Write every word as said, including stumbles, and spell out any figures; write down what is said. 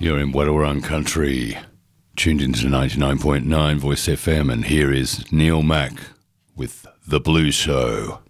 You're in Wadawurrung country, tuned into ninety-nine point nine Voice F M, and here is Neil Mack with The Blues Show.